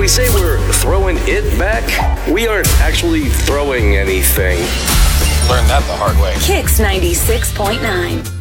say we're throwing it back, we aren't actually throwing anything. Learned that the hard way. Kicks 96.9.